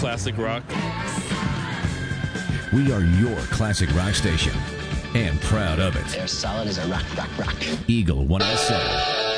classic rock. We are your classic rock station, and proud of it. They're solid as a rock. Eagle 107.